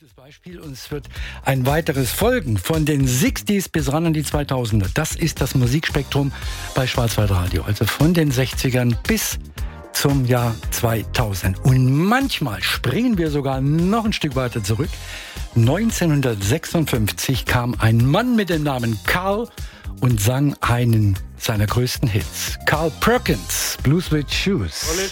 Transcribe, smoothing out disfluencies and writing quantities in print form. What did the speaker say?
gutes Beispiel und es wird ein weiteres folgen von den 60s bis ran an die 2000er. Das ist das Musikspektrum bei Schwarzwaldradio, also von den 60ern bis zum Jahr 2000. Und manchmal springen wir sogar noch ein Stück weiter zurück. 1956 kam ein Mann mit dem Namen Carl und sang einen seiner größten Hits. Carl Perkins, Blues with Shoes.